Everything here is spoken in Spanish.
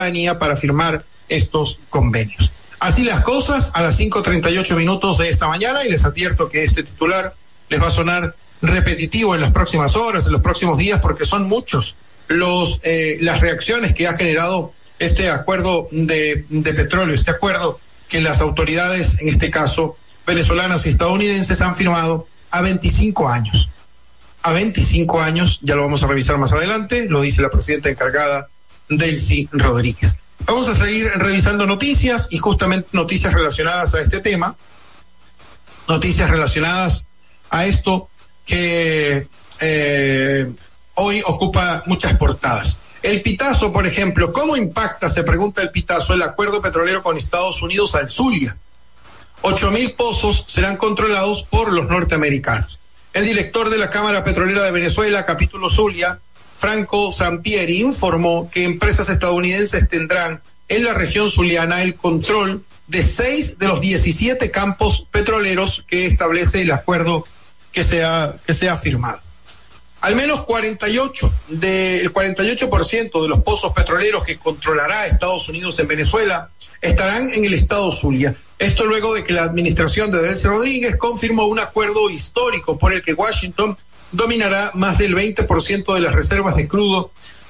ciudadanía para firmar estos convenios. Así las cosas, a las 5:38 de esta mañana, y les advierto que este titular les va a sonar repetitivo en las próximas horas, en los próximos días, porque son muchos las reacciones que ha generado este acuerdo de petróleo, este acuerdo que las autoridades, en este caso venezolanas y estadounidenses, han firmado a 25 años. A 25 años, ya lo vamos a revisar más adelante, lo dice la presidenta encargada, Delcy Rodríguez. Vamos a seguir revisando noticias, y justamente noticias relacionadas a este tema, noticias relacionadas a esto que hoy ocupa muchas portadas. El pitazo, por ejemplo, ¿cómo impacta, se pregunta el pitazo, el acuerdo petrolero con Estados Unidos al Zulia? 8.000 pozos serán controlados por los norteamericanos. El director de la Cámara Petrolera de Venezuela, capítulo Zulia, Franco Sampieri, informó que empresas estadounidenses tendrán en la región zuliana el control de 6 de los 17 campos petroleros que establece el acuerdo que se ha firmado. Al menos el 48% de los pozos petroleros que controlará Estados Unidos en Venezuela estarán en el estado Zulia. Esto luego de que la administración de Delcy Rodríguez confirmó un acuerdo histórico por el que Washington dominará más del 20% de las reservas de crudo